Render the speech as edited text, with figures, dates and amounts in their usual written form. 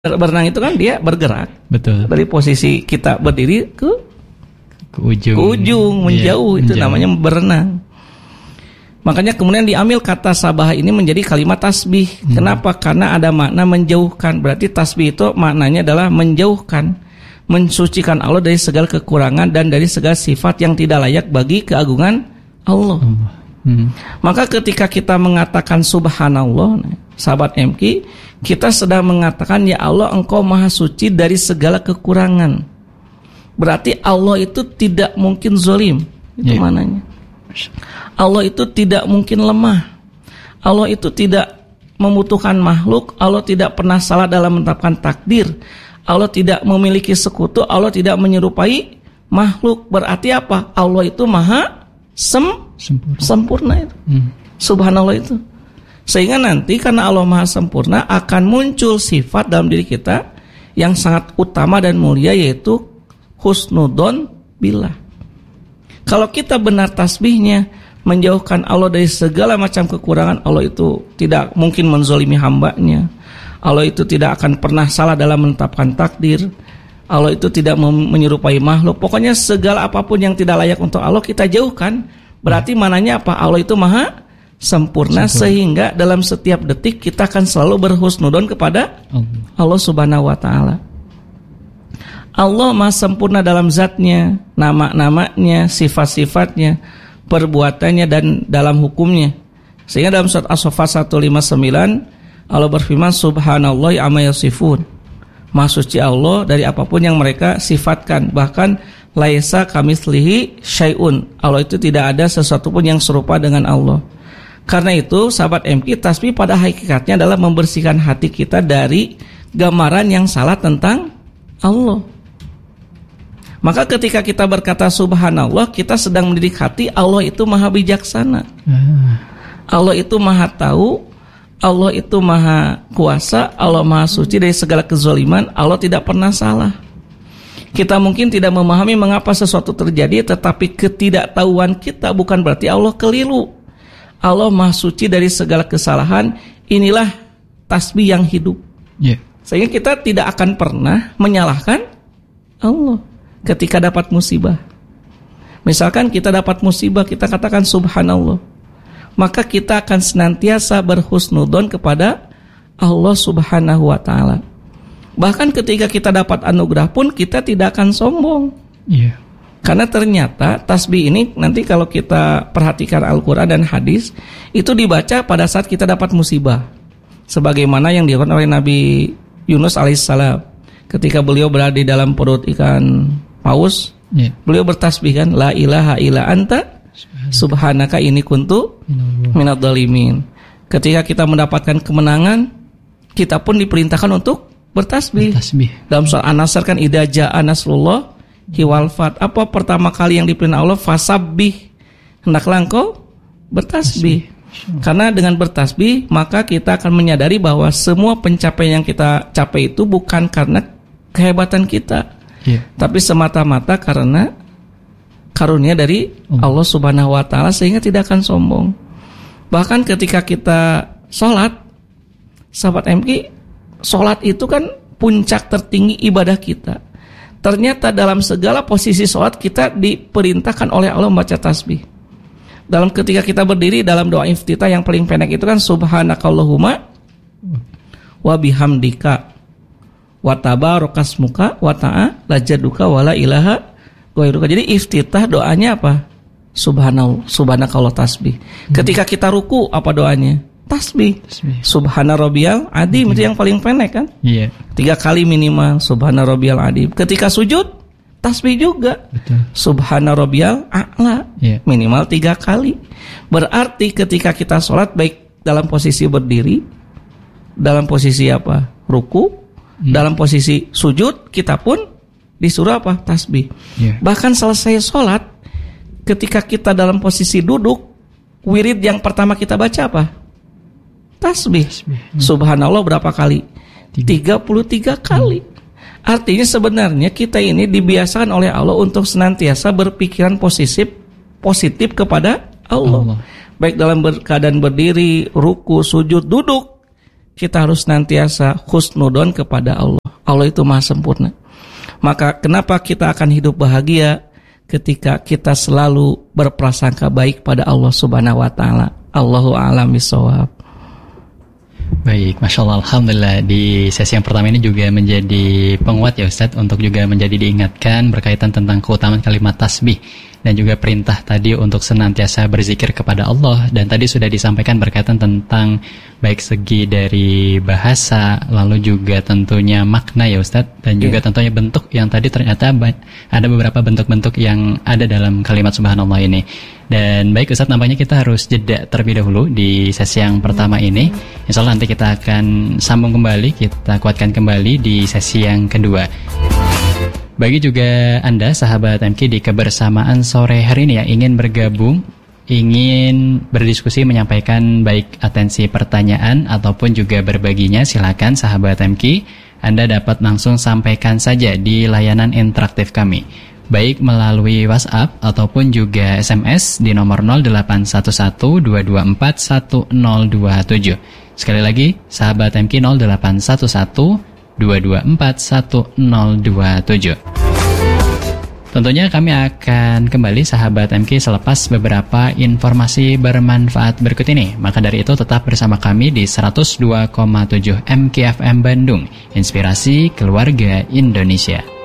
Berenang itu kan dia bergerak. Betul. Dari posisi kita berdiri ke ujung menjauh, itu menjauh. namanya berenang. Makanya kemudian diambil kata sabah ini menjadi kalimat tasbih. Kenapa? Karena ada makna menjauhkan. Berarti tasbih itu maknanya adalah menjauhkan, mensucikan Allah dari segala kekurangan dan dari segala sifat yang tidak layak bagi keagungan Allah. Maka ketika kita mengatakan subhanallah, sahabat MQ, kita sedang mengatakan ya Allah, Engkau maha suci dari segala kekurangan. Berarti Allah itu tidak mungkin zalim. Itu maknanya. Allah itu tidak mungkin lemah. Allah itu tidak membutuhkan makhluk. Allah tidak pernah salah dalam menetapkan takdir. Allah tidak memiliki sekutu. Allah tidak menyerupai makhluk. Berarti apa? Allah itu maha sempurna itu. Subhanallah itu. Sehingga nanti karena Allah maha sempurna akan muncul sifat dalam diri kita yang sangat utama dan mulia, yaitu husnudon billah. Kalau kita benar tasbihnya, menjauhkan Allah dari segala macam kekurangan, Allah itu tidak mungkin menzolimi hambanya. Allah itu tidak akan pernah salah dalam menetapkan takdir. Allah itu tidak menyerupai makhluk. Pokoknya segala apapun yang tidak layak untuk Allah kita jauhkan. Berarti mananya apa? Allah itu maha sempurna. Sehingga dalam setiap detik kita akan selalu berhusnudon kepada Allah Subhanahu wa ta'ala. Allah maha sempurna dalam zatnya, nama-namanya, sifat-sifatnya, perbuatannya, dan dalam hukumnya. Sehingga dalam surat As-Saffat 159 Allah berfirman, subhanallah amma yasifun. Maha suci Allah dari apapun yang mereka sifatkan. Bahkan laisa kamitslihi syai'un. Allah itu tidak ada sesuatu pun yang serupa dengan Allah. Karena itu sahabat MQ, tasbih pada hakikatnya adalah membersihkan hati kita dari gambaran yang salah tentang Allah. Maka ketika kita berkata subhanallah, kita sedang mendidik hati Allah itu maha bijaksana. Allah itu maha tahu. Allah itu maha kuasa. Allah maha suci dari segala kezaliman. Allah tidak pernah salah. Kita mungkin tidak memahami mengapa sesuatu terjadi, tetapi ketidaktahuan kita bukan berarti Allah keliru. Allah maha suci dari segala kesalahan. Inilah tasbih yang hidup. Sehingga kita tidak akan pernah menyalahkan Allah ketika dapat musibah. Misalkan kita dapat musibah, kita katakan subhanallah, maka kita akan senantiasa berhusnudon kepada Allah Subhanahu wa ta'ala. Bahkan ketika kita dapat anugerah pun kita tidak akan sombong. Karena ternyata tasbih ini nanti kalau kita perhatikan Al-Quran dan hadis, itu dibaca pada saat kita dapat musibah. Sebagaimana yang dilakukan oleh Nabi Yunus alaihissalam. Ketika beliau berada di dalam perut ikan paus, beliau bertasbih kan, la ilaha illa anta subhanaka inni kuntu minadz dzalimin. Ketika kita mendapatkan kemenangan, kita pun diperintahkan untuk bertasbih. Dalam surah An-Nasr kan, idza jaa nasrullah wal fath. Apa pertama kali yang diperintah Allah? Fasabbih. Hendaklah engkau bertasbih. Karena dengan bertasbih maka kita akan menyadari bahwa semua pencapaian yang kita capai itu bukan karena kehebatan kita, tapi semata-mata karena karunia dari Allah Subhanahu wa ta'ala, sehingga tidak akan sombong. Bahkan ketika kita sholat, sahabat MQ, sholat itu kan puncak tertinggi ibadah kita. Ternyata dalam segala posisi sholat kita diperintahkan oleh Allah membaca tasbih. Dalam ketika kita berdiri dalam doa iftitah yang paling pendek itu kan subhanakallahumma wa bihamdika wa tabarakasmuka wa ta'ala jaduka wa la ilaha ghairuka. Jadi iftitah doanya apa? Subhanakallah tasbih. Ketika kita ruku apa doanya? Tasbih. Subhana rabbiyal adzim, itu yang paling pendek kan? 3 kali minimal subhana rabbiyal adzim. Ketika sujud tasbih juga. Subhana rabbiyal a'la, minimal 3 kali. Berarti ketika kita sholat, baik dalam posisi berdiri, dalam posisi apa? Ruku, dalam posisi sujud, kita pun disuruh apa? Tasbih. Bahkan selesai sholat, ketika kita dalam posisi duduk, wirid yang pertama kita baca apa? Tasbih. Subhanallah berapa kali? 33 kali. Artinya sebenarnya kita ini dibiasakan oleh Allah untuk senantiasa berpikiran positif kepada Allah. Baik dalam keadaan berdiri, ruku, sujud, duduk. kita harus nantiasa husnudon kepada Allah. Allah itu maha sempurna. Maka kenapa kita akan hidup bahagia ketika kita selalu berprasangka baik pada Allah Subhanahu wa taala. Allahu a'lam bishawab. Baik, Masya Allah, Alhamdulillah. Di sesi yang pertama ini juga menjadi penguat ya Ustadz, untuk juga menjadi diingatkan berkaitan tentang keutamaan kalimat tasbih dan juga perintah tadi untuk senantiasa berzikir kepada Allah. Dan tadi sudah disampaikan berkaitan tentang baik segi dari bahasa, lalu juga tentunya makna ya Ustadz, dan juga tentunya bentuk yang tadi ternyata ada beberapa bentuk-bentuk yang ada dalam kalimat subhanallah ini. Dan baik Ustadz, nampaknya kita harus jeda terlebih dahulu di sesi yang pertama ini. Insya Allah nanti kita akan sambung kembali, kita kuatkan kembali di sesi yang kedua. Bagi juga Anda sahabat MK di kebersamaan sore hari ini yang ingin bergabung, ingin berdiskusi, menyampaikan baik atensi pertanyaan ataupun juga berbaginya, silakan sahabat MK, Anda dapat langsung sampaikan saja di layanan interaktif kami, baik melalui WhatsApp ataupun juga SMS di nomor 0811-224-1027. Sekali lagi, sahabat MK 0811-224-1027. Tentunya kami akan kembali sahabat MK selepas beberapa informasi bermanfaat berikut ini. Maka dari itu tetap bersama kami di 102,7 MK FM Bandung, Inspirasi Keluarga Indonesia.